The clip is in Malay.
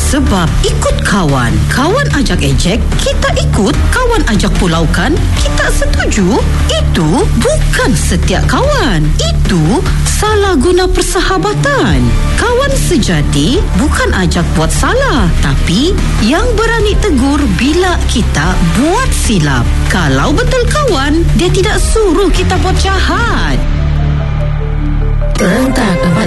Sebab ikut kawan. Kawan ajak ejek, kita ikut. Kawan ajak pulaukan, kita setuju. Itu bukan setia kawan. Itu salah guna persahabatan. Kawan sejati bukan ajak buat salah, tapi yang berani tegur bila kita buat silap. Kalau betul kawan, dia tidak suruh kita buat jahat. Terletak